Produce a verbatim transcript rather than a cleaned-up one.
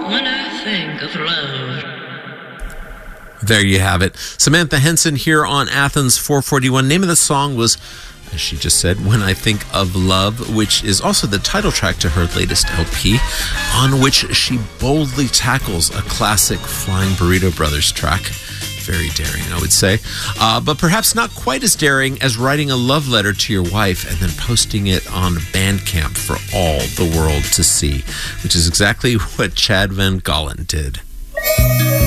when I think of love. There you have it. Samantha Henson here on Athens four forty-one. Name of the song was, as she just said, When I Think of Love, which is also the title track to her latest L P, on which she boldly tackles a classic Flying Burrito Brothers track. Very daring, I would say. Uh, but perhaps not quite as daring as writing a love letter to your wife and then posting it on Bandcamp for all the world to see, which is exactly what Chad Van Galen did.